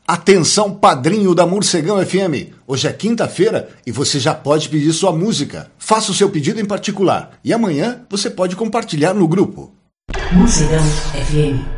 Atenção, padrinho da Morcegão FM. Hoje é quinta-feira e você já pode pedir sua música. Faça o seu pedido em particular e amanhã você pode compartilhar no grupo. Morcegão FM.